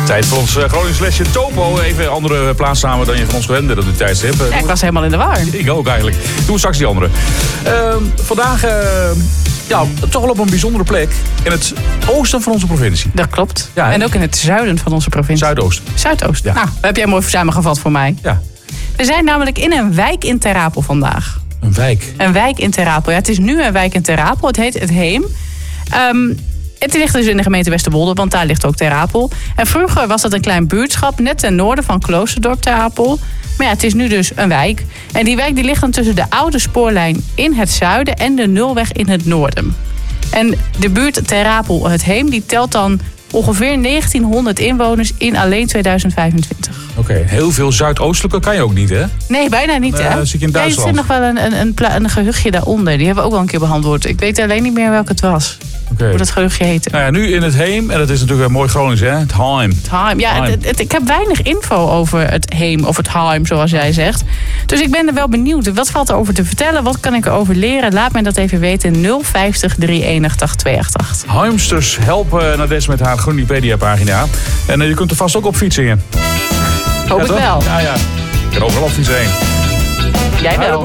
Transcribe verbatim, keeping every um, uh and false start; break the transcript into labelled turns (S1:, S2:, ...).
S1: Tijd voor ons uh, Gronings lesje Topo. Even een andere plaatsnamen dan je van ons gewend bent op dit tijdstip. Uh,
S2: ja, ik was helemaal in de war.
S1: Ik ook eigenlijk. Doen we straks die andere. Uh, vandaag uh, ja, toch wel op een bijzondere plek. In het oosten van onze provincie.
S2: Dat klopt.
S1: Ja,
S2: en ook in het zuiden van onze provincie.
S1: Zuidoosten.
S2: Zuidoosten. Ja. Nou, dat heb jij mooi samengevat voor mij.
S1: Ja.
S2: We zijn namelijk in een wijk in Ter Apel vandaag.
S1: Een wijk?
S2: Een wijk in Ter Apel. Ja, het is nu een wijk in Ter Apel. Het heet Het Heem. Um, Het ligt dus in de gemeente Westerwolde, want daar ligt ook Ter Apel. En vroeger was dat een klein buurtschap net ten noorden van Kloosterdorp Ter Apel. Maar ja, het is nu dus een wijk. En die wijk die ligt dan tussen de oude spoorlijn in het zuiden en de Nulweg in het noorden. En de buurt Ter Apel, Het Heem, die telt dan ongeveer negentienhonderd inwoners in alleen tweeduizend vijfentwintig.
S1: Oké, okay, heel veel zuidoostelijke kan je ook niet, hè?
S2: Nee, bijna niet, hè?
S1: Uh, zit je in Duitsland?
S2: Ja, er zit nog wel een, een, een, pla- een gehuchtje daaronder. Die hebben we ook wel een keer behandeld. Ik weet alleen niet meer welke het was.
S1: Okay.
S2: Hoe dat gehuchtje heette.
S1: Nou ja, nu in het Heem, en dat is natuurlijk een mooi Gronings, hè? Het Heim.
S2: Het Heim. Ja, het, het, ik heb weinig info over het Heem, of het Heim, zoals jij zegt. Dus ik ben er wel benieuwd. Wat valt er over te vertellen? Wat kan ik erover leren? Laat mij dat even weten. nul vijftig drieënenachtig tweeënachtig.
S1: Heimsters helpen Nadez met haar Groenipedia-pagina. En uh, je kunt er vast ook op fietsen.
S2: Hoop
S1: ja,
S2: ik
S1: toch?
S2: wel.
S1: Ja, ja. Ik kan overal op fietsen heen.
S2: Jij wel.